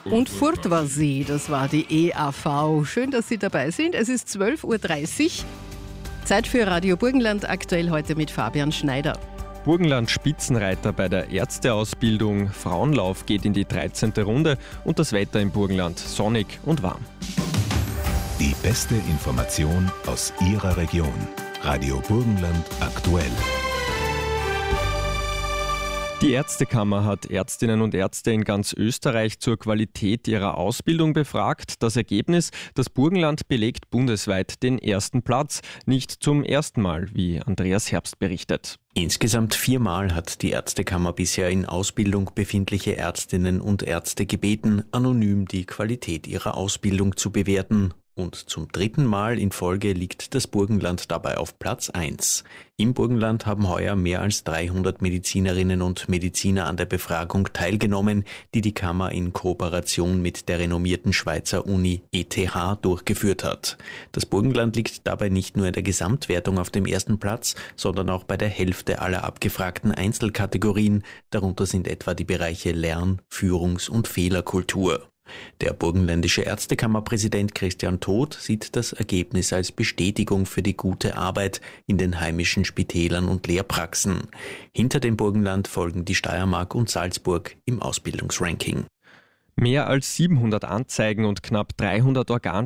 Und fort war sie, das war die EAV. Schön, dass Sie dabei sind. Es ist 12.30 Uhr. Zeit für Radio Burgenland, aktuell heute mit Fabian Schneider. Burgenland Spitzenreiter bei der Ärzteausbildung, Frauenlauf geht in die 13. Runde und das Wetter im Burgenland sonnig und warm. Die beste Information aus Ihrer Region. Radio Burgenland aktuell. Die Ärztekammer hat Ärztinnen und Ärzte in ganz Österreich zur Qualität ihrer Ausbildung befragt. Das Ergebnis: Das Burgenland belegt bundesweit den ersten Platz. Nicht zum ersten Mal, wie Andreas Herbst berichtet. Insgesamt 4-mal hat die Ärztekammer bisher in Ausbildung befindliche Ärztinnen und Ärzte gebeten, anonym die Qualität ihrer Ausbildung zu bewerten. Und zum 3. Mal in Folge liegt das Burgenland dabei auf Platz 1. Im Burgenland haben heuer mehr als 300 Medizinerinnen und Mediziner an der Befragung teilgenommen, die die Kammer in Kooperation mit der renommierten Schweizer Uni ETH durchgeführt hat. Das Burgenland liegt dabei nicht nur in der Gesamtwertung auf dem ersten Platz, sondern auch bei der Hälfte aller abgefragten Einzelkategorien. Darunter sind etwa die Bereiche Lern-, Führungs- und Fehlerkultur. Der burgenländische Ärztekammerpräsident Christian Todt sieht das Ergebnis als Bestätigung für die gute Arbeit in den heimischen Spitälern und Lehrpraxen. Hinter dem Burgenland folgen die Steiermark und Salzburg im Ausbildungsranking. Mehr als 700 Anzeigen und knapp 300